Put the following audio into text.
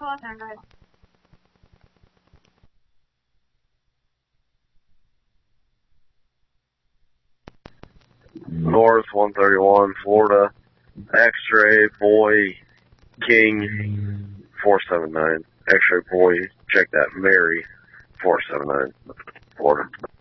North 131, Florida, X-ray boy King 479. X-ray boy, check that, Mary 479, Florida.